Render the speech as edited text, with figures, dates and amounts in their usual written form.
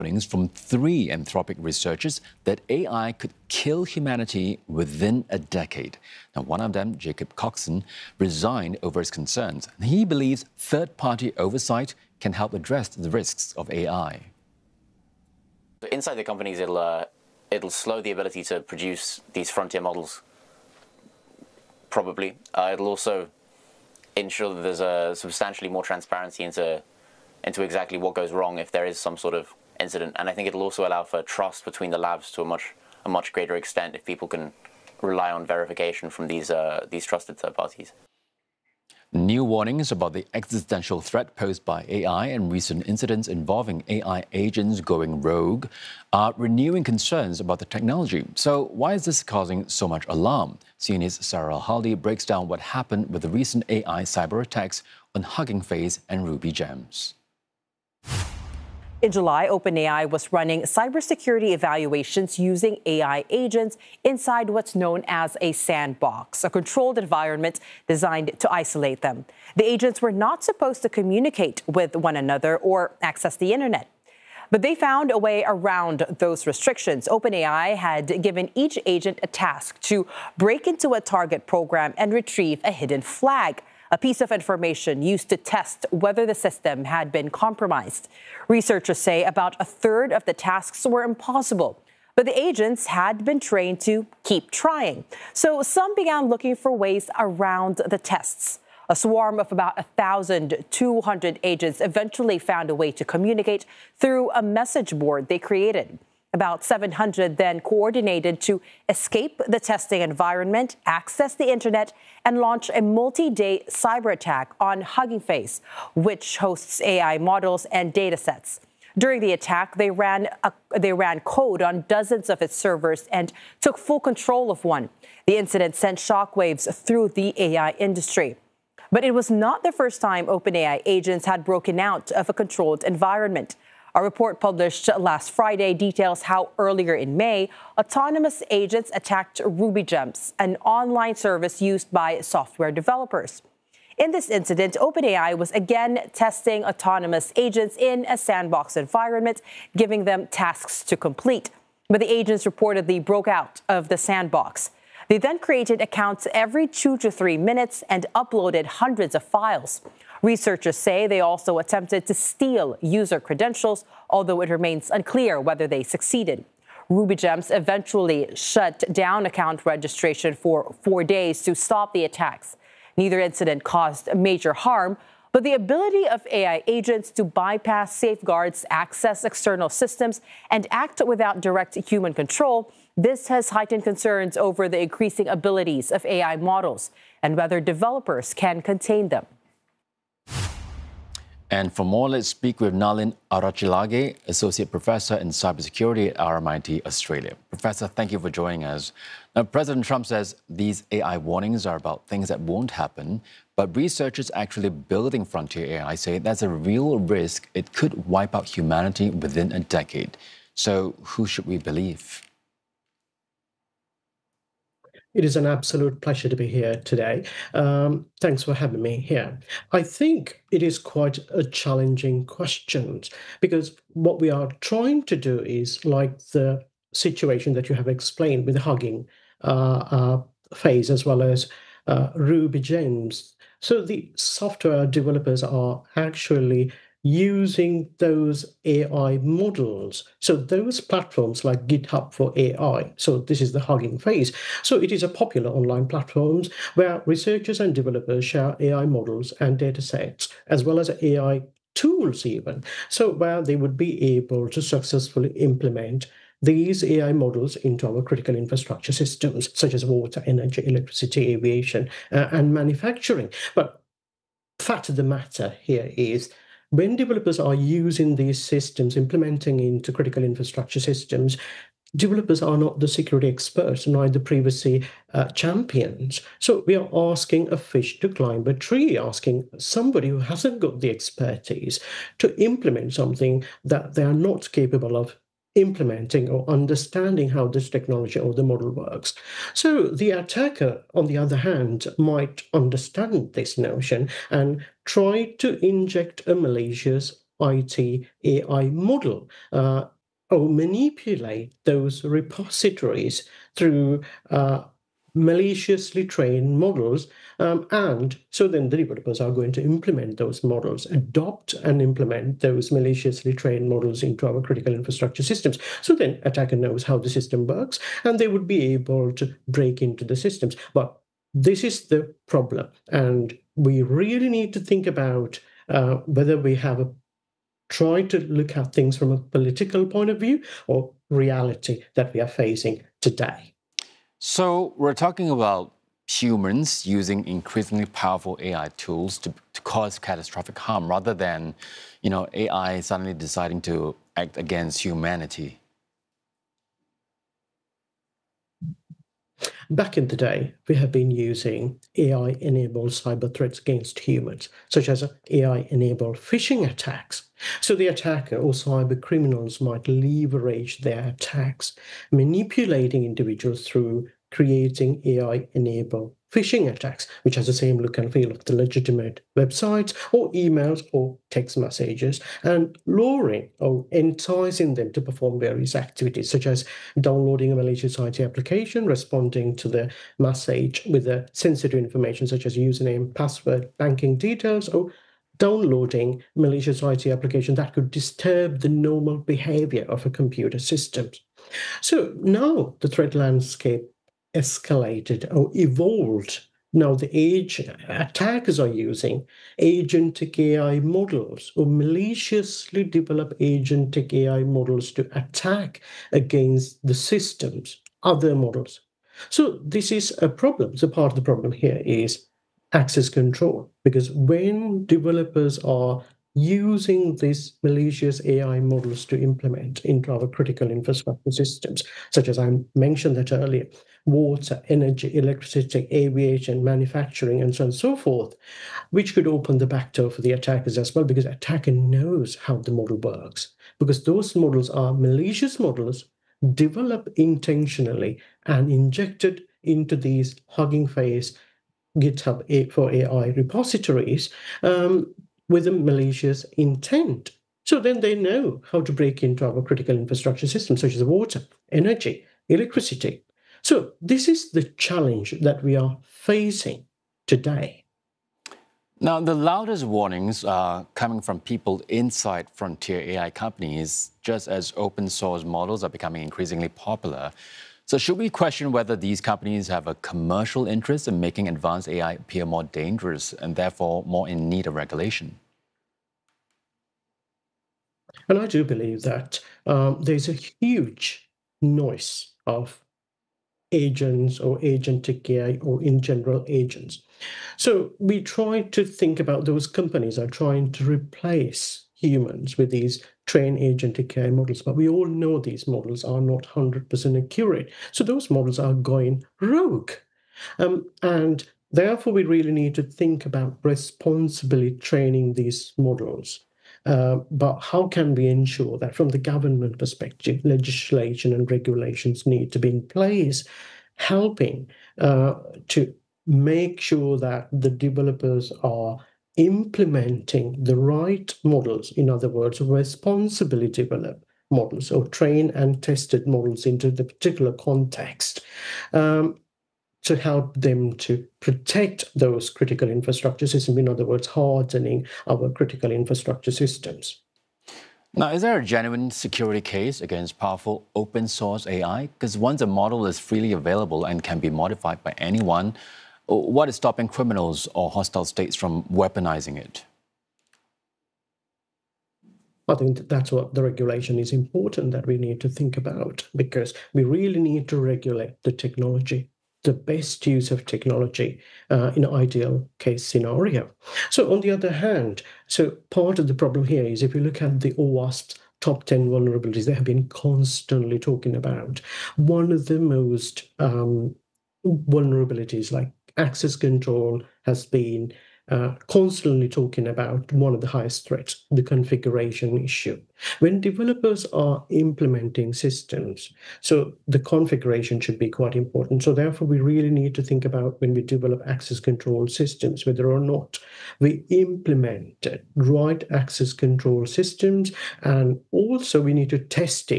warnings from 3 Anthropic researchers that AI could kill humanity within a decade. Now, one of them, Jacob Coxon, resigned over his concerns. He believes third-party oversight can help address the risks of AI. Inside the companies, it'll slow the ability to produce these frontier models, probably. It'll also ensure that there's substantially more transparency into exactly what goes wrong if there is some sort of incident. And I think it'll also allow for trust between the labs to a much greater extent if people can rely on verification from these trusted third parties. New warnings about the existential threat posed by AI and recent incidents involving AI agents going rogue are renewing concerns about the technology. So why is this causing so much alarm? CNN's Sarah Al-Haldi breaks down what happened with the recent AI cyber attacks on Hugging Face and Ruby Gems. In July, OpenAI was running cybersecurity evaluations using AI agents inside what's known as a sandbox, a controlled environment designed to isolate them. The agents were not supposed to communicate with one another or access the internet. But they found a way around those restrictions. OpenAI had given each agent a task to break into a target program and retrieve a hidden flag, a piece of information used to test whether the system had been compromised. Researchers say about a third of the tasks were impossible, but the agents had been trained to keep trying. So some began looking for ways around the tests. A swarm of about 1,200 agents eventually found a way to communicate through a message board they created. About 700 then coordinated to escape the testing environment, access the internet, and launch a multi-day cyber attack on Hugging Face, which hosts AI models and datasets. During the attack, they ran code on dozens of its servers and took full control of one. The incident sent shockwaves through the AI industry. But it was not the first time OpenAI agents had broken out of a controlled environment. A report published last Friday details how earlier in May, autonomous agents attacked Ruby Gems, an online service used by software developers. In this incident, OpenAI was again testing autonomous agents in a sandbox environment, giving them tasks to complete. But the agents reportedly broke out of the sandbox. They then created accounts every 2 to 3 minutes and uploaded hundreds of files. Researchers say they also attempted to steal user credentials, although it remains unclear whether they succeeded. Ruby Gems eventually shut down account registration for 4 days to stop the attacks. Neither incident caused major harm, but the ability of AI agents to bypass safeguards, access external systems, and act without direct human control, this has heightened concerns over the increasing abilities of AI models and whether developers can contain them. And for more, let's speak with Nalin Arachilage, Associate Professor in Cybersecurity at RMIT Australia. Professor, thank you for joining us. Now, President Trump says these AI warnings are about things that won't happen, but researchers actually building frontier AI say there's a real risk it could wipe out humanity within a decade. So who should we believe? It is an absolute pleasure to be here today. Thanks for having me here. I think it is quite a challenging question because what we are trying to do is like the situation that you have explained with Hugging Face as well as Ruby Gems. So the software developers are actually using those AI models. So those platforms like GitHub for AI. So this is the Hugging Face. So it is a popular online platform where researchers and developers share AI models and data sets, as well as AI tools even. So where they would be able to successfully implement these AI models into our critical infrastructure systems, such as water, energy, electricity, aviation, and manufacturing. But fact of the matter here is, when developers are using these systems, implementing into critical infrastructure systems, developers are not the security experts, neither privacy champions. So we are asking a fish to climb a tree, asking somebody who hasn't got the expertise to implement something that they are not capable of implementing or understanding how this technology or the model works. So the attacker, on the other hand, might understand this notion and try to inject a malicious IT AI model or manipulate those repositories through maliciously trained models. And so then the developers are going to implement those models, adopt and implement those maliciously trained models into our critical infrastructure systems. So then attacker knows how the system works, and they would be able to break into the systems. But this is the problem. And we really need to think about whether we have a try to look at things from a political point of view or reality that we are facing today. So we're talking about humans using increasingly powerful AI tools to cause catastrophic harm rather than, AI suddenly deciding to act against humanity. Back in the day, we have been using AI-enabled cyber threats against humans, such as AI-enabled phishing attacks. So the attacker or cyber criminals might leverage their attacks, manipulating individuals through creating AI-enabled phishing attacks, which has the same look and feel of the legitimate websites or emails or text messages, and luring or enticing them to perform various activities, such as downloading a malicious IT application, responding to the message with the sensitive information such as username, password, banking details, or downloading malicious IT application that could disturb the normal behavior of a computer system. So now the threat landscape escalated or evolved. Now the attackers are using agentic AI models or maliciously develop agentic AI models to attack against the systems, other models. So this is a problem. So part of the problem here is access control, because when developers are using these malicious AI models to implement into our critical infrastructure systems, such as I mentioned that earlier, water, energy, electricity, aviation, manufacturing, and so on and so forth, which could open the back door for the attackers as well, because attacker knows how the model works, because those models are malicious models developed intentionally and injected into these Hugging Face GitHub for AI repositories with a malicious intent. So then they know how to break into our critical infrastructure systems, such as water, energy, electricity. So this is the challenge that we are facing today. Now, the loudest warnings are coming from people inside frontier AI companies, just as open source models are becoming increasingly popular. So should we question whether these companies have a commercial interest in making advanced AI appear more dangerous and therefore more in need of regulation? And I do believe that there's a huge noise of agents or agentic AI or in general agents. So we try to think about those companies are trying to replace humans with these trained agentic AI models, but we all know these models are not 100% accurate. So those models are going rogue. And therefore, we really need to think about responsibly training these models. But how can we ensure that from the government perspective, legislation and regulations need to be in place, helping to make sure that the developers are implementing the right models, in other words, responsibly developed models or trained and tested models into the particular context. To help them to protect those critical infrastructure systems, in other words, hardening our critical infrastructure systems. Now, is there a genuine security case against powerful open source AI? Because once a model is freely available and can be modified by anyone, what is stopping criminals or hostile states from weaponizing it? I think that's what the regulation is important that we need to think about, because we really need to regulate the technology, the best use of technology in an ideal case scenario. So on the other hand, so part of the problem here is if you look at the OWASP's top 10 vulnerabilities they have been constantly talking about, one of the most vulnerabilities like access control has been constantly talking about one of the highest threats, the configuration issue. When developers are implementing systems, so the configuration should be quite important. So therefore, we really need to think about when we develop access control systems, whether or not we implement right access control systems, and also we need to test it